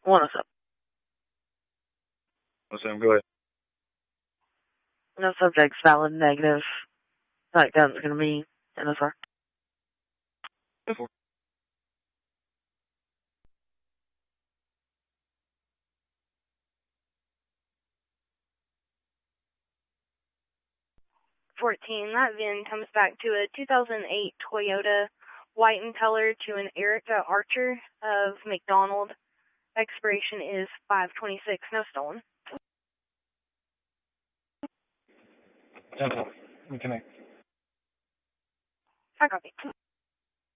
107. 107, go ahead. No subjects, valid, negative. That gun's gonna be NSR. 10-4. 14. That VIN comes back to a 2008 Toyota, white in color, to an Erica Archer of McDonald. Expiration is 5/26. No stolen. 10-4. We connect. I copy.